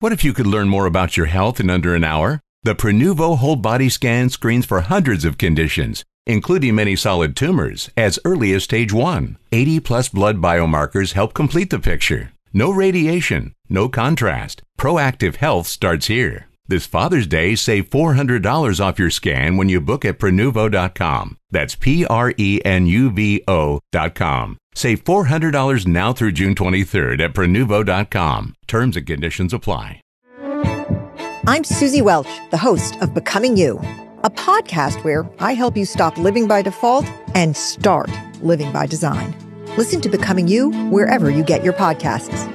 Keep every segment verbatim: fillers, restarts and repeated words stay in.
What if you could learn more about your health in under an hour? The Prenuvo Whole Body Scan screens for hundreds of conditions, including many solid tumors, as early as stage one. eighty plus blood biomarkers help complete the picture. No radiation, no contrast. Proactive health starts here. This Father's Day, save four hundred dollars off your scan when you book at Prenuvo dot com. That's P R E N U V O dot com. Save four hundred dollars now through June twenty-third at Prenuvo dot com. Terms and conditions apply. I'm Susie Welch, the host of Becoming You, a podcast where I help you stop living by default and start living by design. Listen to Becoming You wherever you get your podcasts.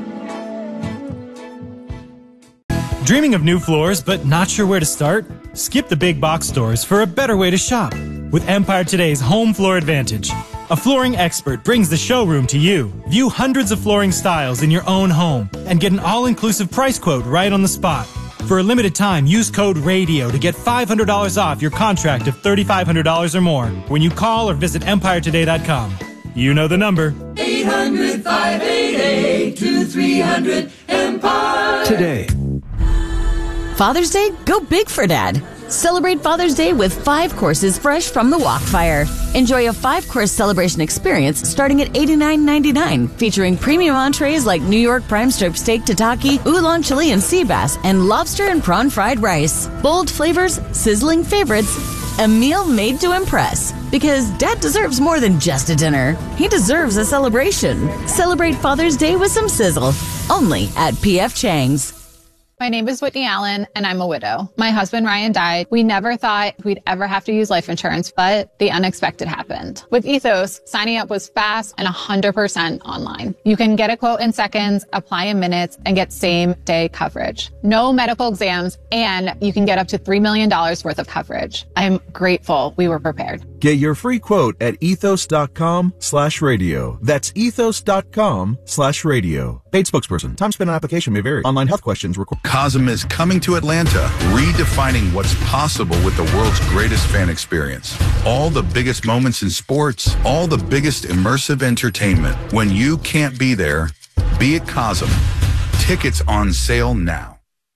Dreaming of new floors but not sure where to start? Skip the big box stores for a better way to shop with Empire Today's Home Floor Advantage. A flooring expert brings the showroom to you. View hundreds of flooring styles in your own home and get an all-inclusive price quote right on the spot. For a limited time, use code RADIO to get five hundred dollars off your contract of three thousand five hundred dollars or more when you call or visit Empire Today dot com. You know the number. eight hundred, five eight eight, two three hundred, Empire. Today. Father's Day? Go big for Dad. Celebrate Father's Day with five courses fresh from the Wok Fire. Enjoy a five-course celebration experience starting at eighty-nine ninety-nine, featuring premium entrees like New York prime strip steak tataki, oolong chili and sea bass, and lobster and prawn fried rice. Bold flavors, sizzling favorites, a meal made to impress. Because Dad deserves more than just a dinner. He deserves a celebration. Celebrate Father's Day with some sizzle. Only at P F Chang's. My name is Whitney Allen, and I'm a widow. My husband, Ryan, died. We never thought we'd ever have to use life insurance, but the unexpected happened. With Ethos, signing up was fast and one hundred percent online. You can get a quote in seconds, apply in minutes, and get same-day coverage. No medical exams, and you can get up to three million dollars worth of coverage. I'm grateful we were prepared. Get your free quote at ethos.com slash radio. That's ethos.com slash radio. Paid spokesperson. Time spent on application may vary. Online health questions require. COSM is coming to Atlanta, redefining what's possible with the world's greatest fan experience. All the biggest moments in sports, all the biggest immersive entertainment. When you can't be there, be at COSM. Tickets on sale now.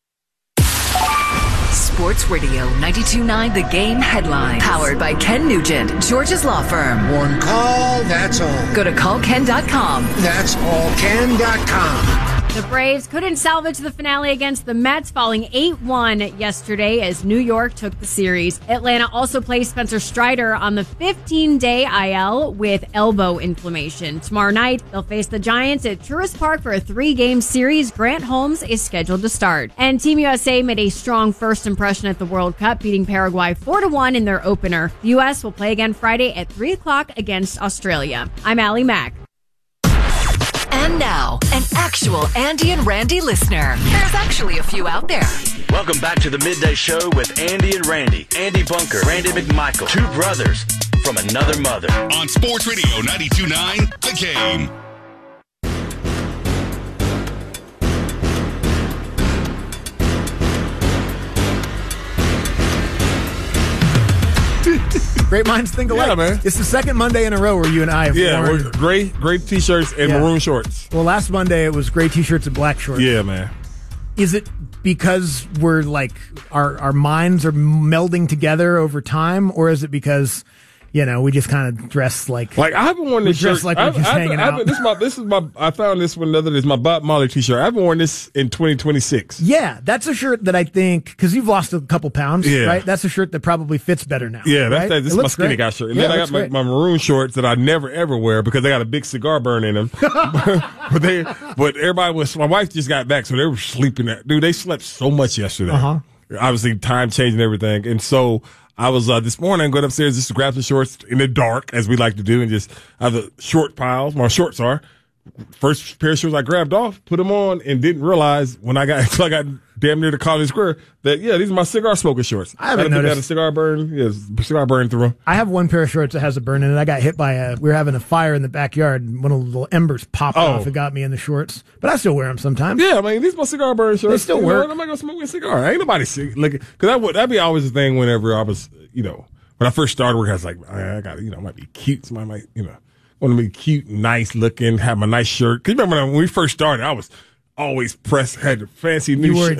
Sports Radio ninety-two point nine The Game headlines. Powered by Ken Nugent, George's law firm. One call, that's all. Go to call ken dot com. That's all ken dot com. The Braves couldn't salvage the finale against the Mets, falling eight one yesterday as New York took the series. Atlanta also placed Spencer Strider on the fifteen-day I L with elbow inflammation. Tomorrow night, they'll face the Giants at Truist Park for a three-game series. Grant Holmes is scheduled to start. And Team U S A made a strong first impression at the World Cup, beating Paraguay four to one in their opener. The U S will play again Friday at three o'clock against Australia. I'm Allie Mack. And now, an actual Andy and Randy listener. There's actually a few out there. Welcome back to the Midday Show with Andy and Randy. Andy Bunker, Randy McMichael, two brothers from another mother. On Sports Radio ninety-two point nine, The Game. Great minds think alike. Yeah, man. It's the second Monday in a row where you and I have Yeah, worn we're gray, gray t-shirts and Yeah. maroon shorts. Well, last Monday it was gray t-shirts and black shorts. Yeah, man. Is it because we're like our our minds are melding together over time, or is it because you know we just kind of dress like like I haven't worn this we dress shirt. like we're I've, just I've, hanging I've, out? This is my this is my I found this one another. This is my Bob Marley t-shirt. I haven't worn this in twenty twenty-six. Yeah, that's a shirt that I think because you've lost a couple pounds, Yeah. right? That's a shirt that probably fits better now. Yeah, that's right? that. This It is my looks skinny great. guy shirt. And Yeah, then I it got looks my, great. my maroon shorts that I never ever wear because they got a big cigar burn in them. but they, but everybody was. My wife just got back, so they were sleeping. At, dude, they slept so much yesterday. Uh-huh. Obviously, time changing everything, and so. I was uh, this morning going upstairs just to grab some shorts in the dark, as we like to do, and just have the short piles. My shorts are first pair of shoes I grabbed off, put them on, and didn't realize when I got until I got damn near to College Square that yeah, these are my cigar smoking shorts. I haven't Had a- noticed. Had a cigar burn. Yes, cigar burn through them. I have one pair of shorts that has a burn in it. I got hit by a. We were having a fire in the backyard, and one of the little embers popped Oh. off. It got me in the shorts, but I still wear them sometimes. Yeah, I mean these are my cigar burn shorts. They still You know, work. and I'm not gonna smoke a cigar. Ain't nobody see like because that would that'd be always the thing whenever I was you know when I first started working I was like I got you know I might be cute, somebody might you know want to be cute, nice looking, have my nice shirt. Cause you remember when we first started, I was always pressed, had the fancy new You were shirt.